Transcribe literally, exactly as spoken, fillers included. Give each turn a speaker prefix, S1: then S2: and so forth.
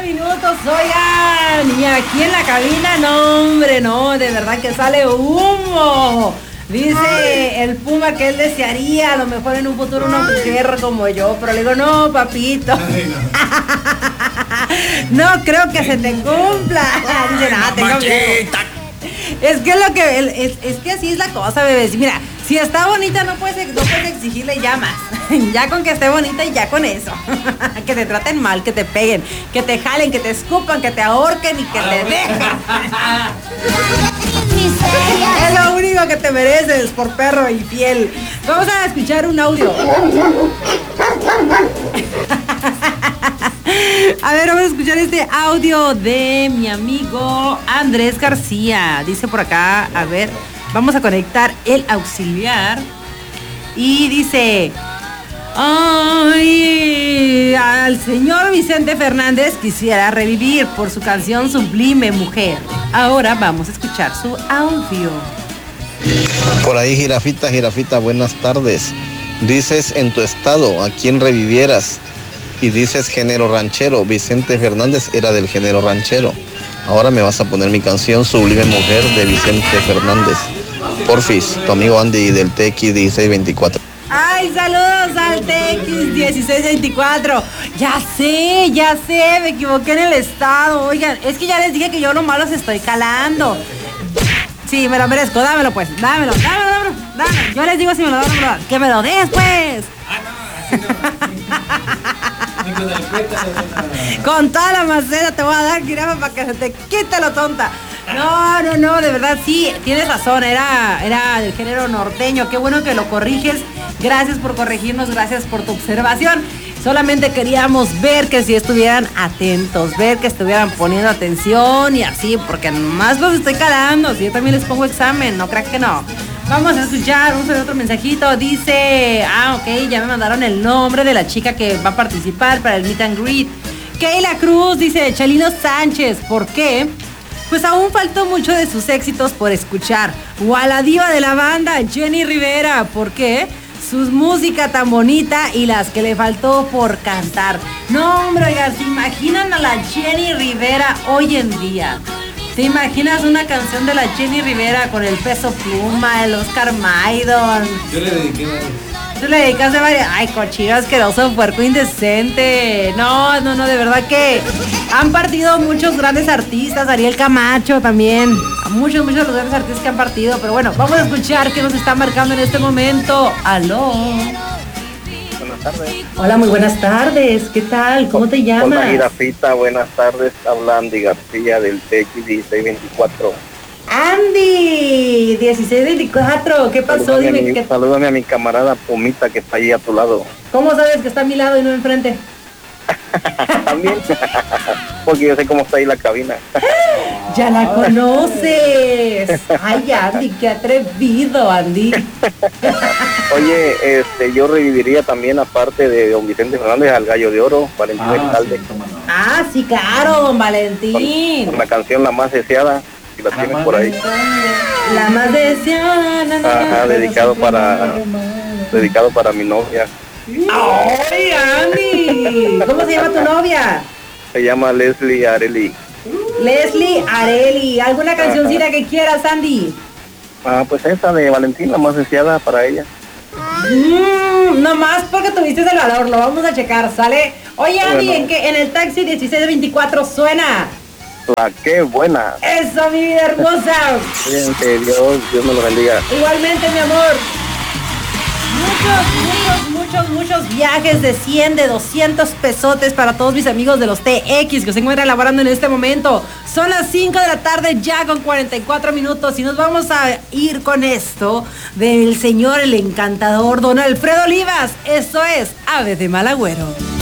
S1: minutos, oigan. Y aquí en la cabina, no, hombre, no, de verdad que sale humo. Dice Ay. el Puma que él desearía a lo mejor en un futuro una mujer como yo, pero le digo, no, papito. Ay, no. no creo que se te cumpla. Dice, nada, tengo miedo. Es que lo que es, es que así es la cosa, bebés. Mira, si está bonita no puedes, no puedes exigirle ya más. Ya con que esté bonita y ya con eso. Que te traten mal, que te peguen, que te jalen, que te escupan, que te ahorquen y que te dejen. Es lo único que te mereces por perro infiel. Vamos a escuchar un audio. A ver, vamos a escuchar este audio de mi amigo Andrés García. Dice por acá, a ver, vamos a conectar el auxiliar. Y dice, ay, al señor Vicente Fernández quisiera revivir por su canción Sublime Mujer. Ahora vamos a escuchar su audio.
S2: Por ahí, Jirafita, Jirafita, buenas tardes. Dices en tu estado a quién revivieras. Y dices género ranchero. Vicente Fernández era del género ranchero. Ahora me vas a poner mi canción Sublime Mujer de Vicente Fernández. Porfis, tu amigo Andy del T X dieciséis veinticuatro.
S1: Ay, saludos al T X dieciséis veinticuatro. Ya sé, ya sé, me equivoqué en el estado. Oigan, es que ya les dije que yo nomás los estoy calando. Sí, me lo merezco, dámelo pues, dámelo, dámelo, dámelo, dámelo. Yo les digo si me lo dan o no me lo dan. Que me lo des pues. Ah, no, con toda la maceta te voy a dar, jirafa, para que se te quite lo tonta. No, no, no, de verdad sí, tienes razón, era, era del género norteño. Qué bueno que lo corriges. Gracias por corregirnos, gracias por tu observación. Solamente queríamos ver que si estuvieran atentos, ver que estuvieran poniendo atención y así, porque nomás los estoy calando. Si yo también les pongo examen, no crean que no. Vamos a escuchar, vamos a ver otro mensajito. Dice, ah, ok, ya me mandaron el nombre de la chica que va a participar para el meet and greet. Keila Cruz dice, Chalino Sánchez, ¿por qué? Pues aún faltó mucho de sus éxitos por escuchar. O a la diva de la banda, Jenny Rivera, ¿por qué? Sus música tan bonita y las que le faltó por cantar. No, hombre, oigan, ¿se imaginan a la Jenny Rivera hoy en día? ¿Te imaginas una canción de la Jenny Rivera con el Peso Pluma, el Oscar Maidon?
S3: Yo le dediqué varias.
S1: Tú le dedicaste varias. Ay, cochino asqueroso, puerco indecente. No, no, no, de verdad que han partido muchos grandes artistas. Ariel Camacho también. Muchos, muchos grandes artistas que han partido. Pero bueno, vamos a escuchar qué nos está marcando en este momento. Aló.
S2: Buenas tardes.
S1: Hola, muy buenas tardes. ¿Qué tal? ¿Cómo te llamas?
S2: Hola, Jirafita, buenas tardes. Habla Andy García del T X dieciséis veinticuatro.
S1: Andy, dieciséis veinticuatro, ¿qué pasó?
S2: Salúdame,
S1: Dime.
S2: a mi,
S1: ¿qué...
S2: salúdame a mi camarada Pumita que está ahí a tu lado.
S1: ¿Cómo sabes que está a mi lado y no enfrente?
S2: También, porque yo sé cómo está ahí la cabina.
S1: Ya la conoces. Ay, Andy, qué atrevido, Andy.
S2: Oye, este, yo reviviría también, aparte de don Vicente Fernández, al Gallo de Oro, Valentín
S3: Ah,
S2: Elizalde.
S3: sí, cómo no.
S1: Ah, sí, claro, don Valentín.
S2: Con, con la canción La Más Deseada, si la tienes por ahí.
S1: La más deseada.
S2: Ajá, dedicado para, dedicado para mi novia.
S1: ¡Ay, Andy! ¿Cómo se llama tu novia?
S2: Se llama Leslie Areli.
S1: Leslie Areli. ¿Alguna cancioncita que quieras, Andy?
S2: Ah, pues esa de Valentín, La Más Deseada para ella.
S1: Mm, no más porque tuviste el valor, lo vamos a checar, ¿sale? Oye, Andy,
S2: Bueno.
S1: ¿en qué? En el taxi dieciséis veinticuatro suena.
S2: La qué buena.
S1: Eso, mi vida hermosa.
S2: Fíjense, Dios, Dios me lo bendiga.
S1: Igualmente, mi amor. Muchos, muchos, muchos, muchos viajes de cien, de doscientos pesotes para todos mis amigos de los T X que se encuentran elaborando en este momento. Son las cinco de la tarde ya con cuarenta y cuatro minutos y nos vamos a ir con esto del señor el encantador don Alfredo Olivas. Esto es Ave de Mal Agüero.